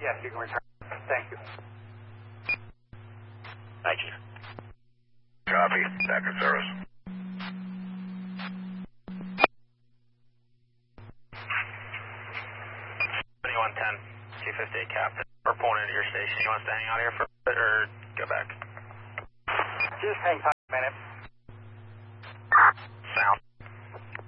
Yes, you can return. Thank you. Thank you. Copy. Back in service. 2110, 258 Captain. We're pulling into your station. You want us to hang out here for a bit or go back? Just hang tight.